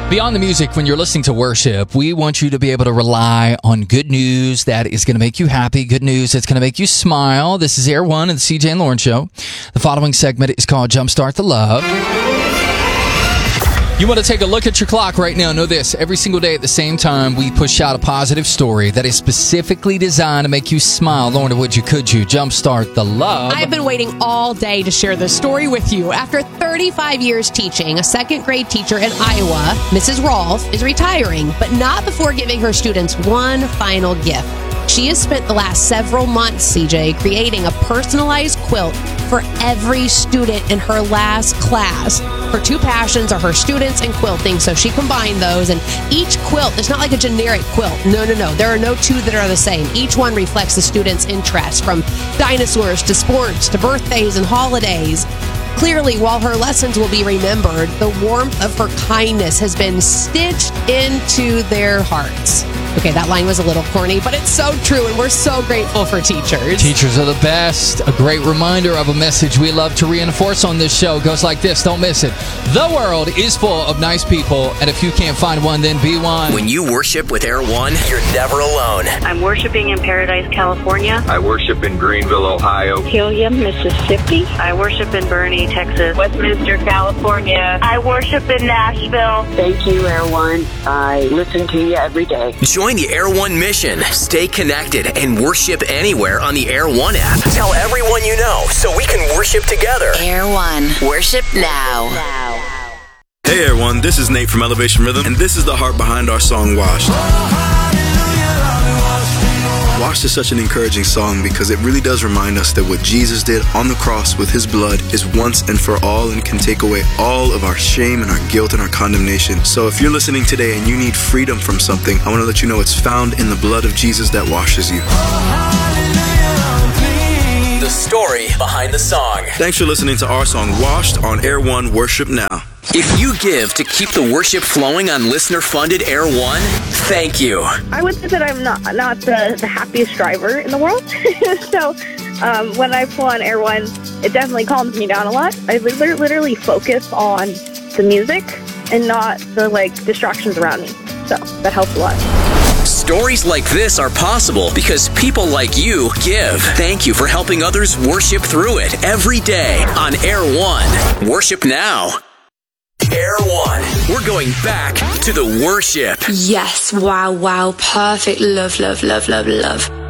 Beyond the music, when you're listening to worship, we want you to be able to rely on good news that is going to make you happy, good news that's going to make you smile. This is Air One of the CJ and Lauren Show. The following segment is called Jumpstart the Love. You want to take a look at your clock right now. Know this. Every single day at the same time, we push out a positive story that is specifically designed to make you smile. Lauren, would you, could you jumpstart the love? I've been waiting all day to share this story with you. After 35 years teaching, a second grade teacher in Iowa, Mrs. Rolfe, is retiring, but not before giving her students one final gift. She has spent the last several months, CJ, creating a personalized quilt for every student in her last class. Her two passions are her students and quilting, so she combined those, and each quilt is not like a generic quilt. No. There are no two that are the same. Each one reflects the student's interests, from dinosaurs to sports to birthdays and holidays. Clearly, while her lessons will be remembered, the warmth of her kindness has been stitched into their hearts. Okay, that line was a little corny, but it's so true, and we're so grateful for teachers. Teachers are the best. A great reminder of a message we love to reinforce on this show goes like this. Don't miss it. The world is full of nice people, and if you can't find one, then be one. When you worship with Air One, you're never alone. I'm worshiping in Paradise, California. I worship in Greenville, Ohio. Helium, Mississippi. I worship in Boerne, Texas. Westminster, California. I worship in Nashville. Thank you, Air One. I listen to you every day. Join the Air One mission. Stay connected and worship anywhere on the Air One app. Tell everyone you know so we can worship together. Air One. Worship now. Hey everyone, this is Nate from Elevation Rhythm, and this is the heart behind our song, Washed. Washed is such an encouraging song because it really does remind us that what Jesus did on the cross with his blood is once and for all and can take away all of our shame and our guilt and our condemnation. So if you're listening today and you need freedom from something, I want to let you know it's found in the blood of Jesus that washes you. The story behind the song. Thanks for listening to our song, Washed, on Air One Worship Now. If you give to keep the worship flowing on listener-funded Air One, thank you. I would say that I'm not the happiest driver in the world. So when I pull on Air One, it definitely calms me down a lot. I literally focus on the music and not the distractions around me. So that helps a lot. Stories like this are possible because people like you give. Thank you for helping others worship through it every day on Air One. Worship now. Air One. We're going back to the worship. Yes. Wow. Perfect. Love.